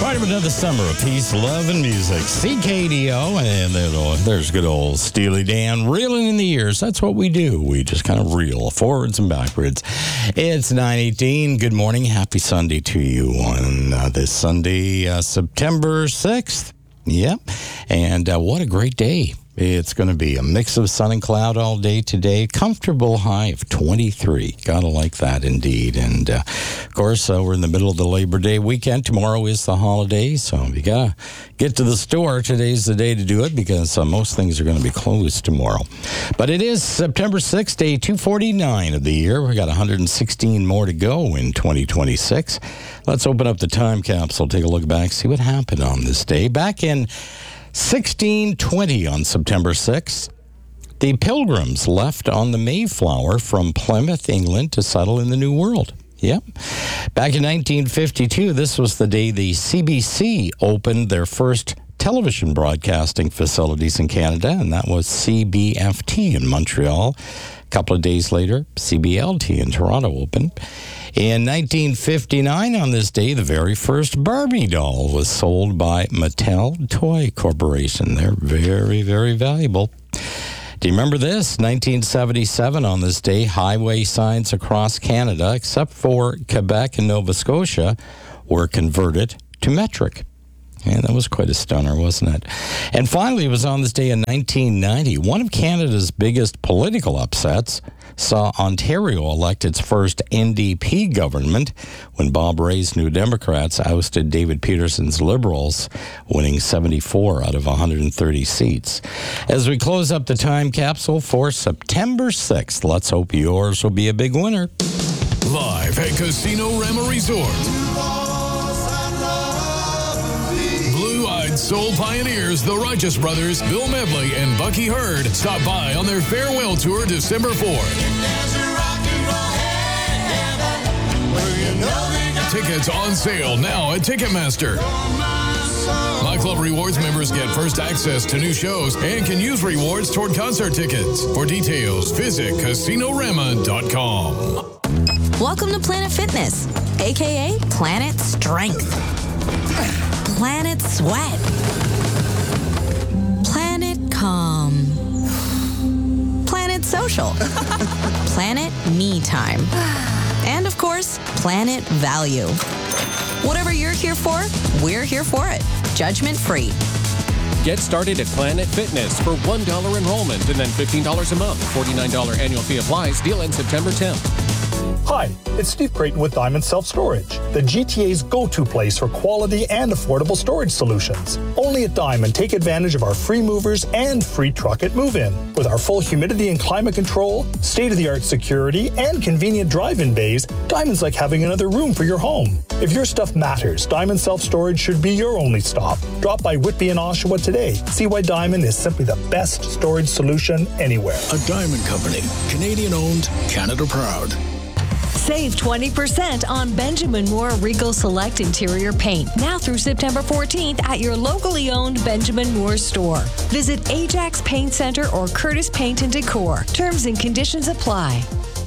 Right up another summer of peace, love, and music. CKDO, and there's good old Steely Dan reeling in the years. That's what we do. We just kind of reel forwards and backwards. It's 9:18. Good morning. Happy Sunday to you on this Sunday, September 6th. Yep. And what a great day. It's going to be a mix of sun and cloud all day today. Comfortable high of 23. Gotta like that indeed. And of course, we're in the middle of the Labor Day weekend. Tomorrow is the holiday, so you gotta get to the store. Today's the day to do it because most things are going to be closed tomorrow. But it is September 6th, day 249 of the year. We got 116 more to go in 2026. Let's open up the time capsule, take a look back, see what happened on this day. Back in 1620 on September 6th, the Pilgrims left on the Mayflower from Plymouth, England to settle in the New World. Yep. Back in 1952, this was the day the CBC opened their first television broadcasting facilities in Canada, and that was CBFT in Montreal. A couple of days later, CBLT in Toronto opened. In 1959, on this day, the very first Barbie doll was sold by Mattel Toy Corporation. They're very, very valuable. Do you remember this? 1977, on this day, highway signs across Canada, except for Quebec and Nova Scotia, were converted to metric. And that was quite a stunner, wasn't it? And finally, it was on this day in 1990. One of Canada's biggest political upsets saw Ontario elect its first NDP government when Bob Rae's New Democrats ousted David Peterson's Liberals, winning 74 out of 130 seats. As we close up the time capsule for September 6th, let's hope yours will be a big winner. Live at Casino Rama Resort. Soul pioneers, the Righteous Brothers, Bill Medley, and Bucky Hurd stop by on their farewell tour December 4th. Tickets on sale now at Ticketmaster. My Club Rewards members get first access to new shows and can use rewards toward concert tickets. For details, visit CasinoRama.com. Welcome to Planet Fitness, a.k.a. Planet Strength. Planet Sweat. Planet Calm. Planet Social. Planet Me Time. And of course, Planet Value. Whatever you're here for, we're here for it. Judgment free. Get started at Planet Fitness for $1 enrollment and then $15 a month. $49 annual fee applies. Deal ends September 10th. Hi, it's Steve Creighton with Diamond Self-Storage, the GTA's go-to place for quality and affordable storage solutions. Only at Diamond, take advantage of our free movers and free truck at move-in. With our full humidity and climate control, state-of-the-art security, and convenient drive-in bays, Diamond's like having another room for your home. If your stuff matters, Diamond Self-Storage should be your only stop. Drop by Whitby and Oshawa today. See why Diamond is simply the best storage solution anywhere. A Diamond Company, Canadian-owned, Canada proud. Save 20% on Benjamin Moore Regal Select Interior Paint now through September 14th at your locally owned Benjamin Moore store. Visit Ajax Paint Center or Curtis Paint and Decor. Terms and conditions apply.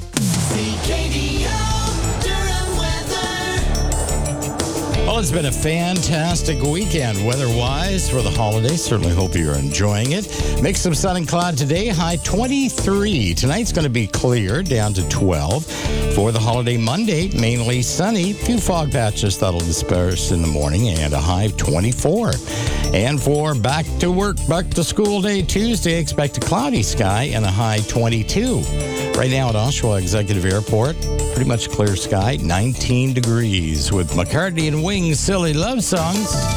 Well, it's been a fantastic weekend weather-wise for the holidays. Certainly hope you're enjoying it. Mix of sun and cloud today, high 23. Tonight's going to be clear, down to 12. For the holiday Monday, mainly sunny. A few fog patches that'll disperse in the morning and a high of 24. And for back to work, back to school day Tuesday, expect a cloudy sky and a high 22. Right now at Oshawa Executive Airport, pretty much clear sky, 19 degrees with McCartney and Wings' Silly Love Songs.